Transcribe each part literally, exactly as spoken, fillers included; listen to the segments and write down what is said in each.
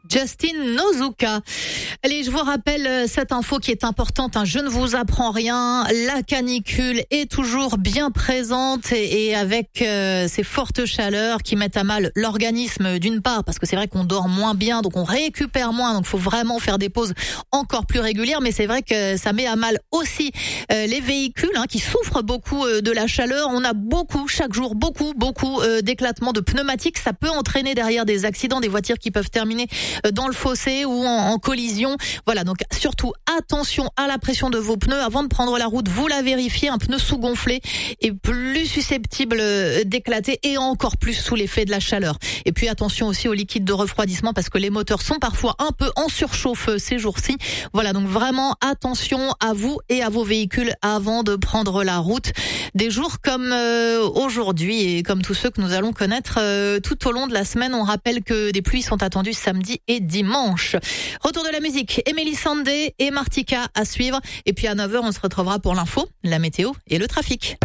Justin Nozuka. Allez, je vous rappelle cette info qui est importante, hein. Je ne vous apprends rien. La canicule est toujours bien présente et, et avec euh, ces fortes chaleurs qui mettent à mal l'organisme d'une part, parce que c'est vrai qu'on dort moins bien, donc on récupère moins, donc il faut vraiment faire des pauses encore plus régulières, mais c'est vrai que ça met à mal aussi euh, les véhicules hein, qui souffrent beaucoup euh, de la chaleur. On a beaucoup, chaque jour, beaucoup, beaucoup euh, d'éclatements de pneumatiques. Ça peut entraîner derrière des accidents, des voitures qui peuvent terminer dans le fossé ou en, en collision. Voilà, donc surtout attention à la pression de vos pneus avant de prendre la route. Vous la vérifiez, un pneu sous-gonflé est plus susceptible d'éclater et encore plus sous l'effet de la chaleur. Et puis attention aussi aux liquides de refroidissement parce que les moteurs sont parfois un peu en surchauffe ces jours-ci. Voilà, donc vraiment attention à vous et à vos véhicules avant de prendre la route. Des jours comme euh, aujourd'hui et comme tous ceux que nous allons connaître euh, tout au long de la semaine. On rappelle que des pluies sont attendues samedi et dimanche. Retour de la musique, Emily Sandé et Martika à suivre. Et puis à neuf heures, on se retrouvera pour l'info, la météo et le trafic.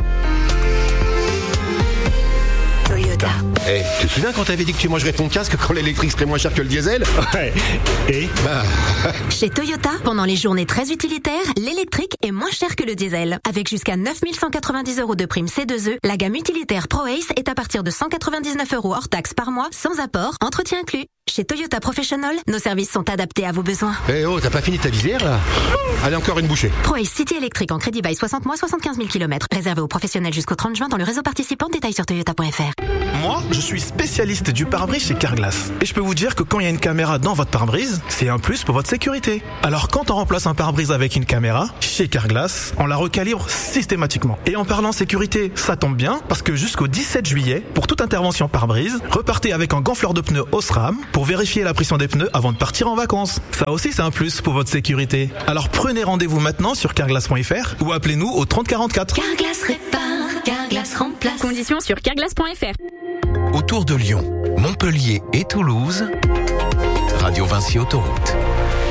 Toyota. Eh, hey, tu te souviens quand t'avais dit que tu mangerais ton casque quand l'électrique serait moins cher que le diesel? Ouais. Et bah... Chez Toyota, pendant les journées très utilitaires, l'électrique est moins cher que le diesel. Avec jusqu'à neuf mille cent quatre-vingt-dix euros de prime C deux E, la gamme utilitaire ProAce est à partir de cent quatre-vingt-dix-neuf euros hors taxe par mois, sans apport, entretien inclus. Chez Toyota Professional, nos services sont adaptés à vos besoins. Eh hey oh, t'as pas fini ta visière là? Allez, encore une bouchée. ProAce City électrique en crédit bail soixante mois, soixante-quinze mille kilomètres. Réservé aux professionnels jusqu'au trente juin dans le réseau participant. Détails sur toyota point f r. Moi, je suis spécialiste du pare-brise chez Carglass. Et je peux vous dire que quand il y a une caméra dans votre pare-brise, c'est un plus pour votre sécurité. Alors quand on remplace un pare-brise avec une caméra, chez Carglass, on la recalibre systématiquement. Et en parlant sécurité, ça tombe bien, parce que jusqu'au dix-sept juillet, pour toute intervention pare-brise, repartez avec un gonfleur de pneus Osram pour vérifier la pression des pneus avant de partir en vacances. Ça aussi, c'est un plus pour votre sécurité. Alors prenez rendez-vous maintenant sur carglass point f r ou appelez-nous au trente quarante-quatre. Carglass répare, Carglass remplace. Conditions sur carglass point f r. Autour de Lyon, Montpellier et Toulouse, Radio Vinci Autoroute.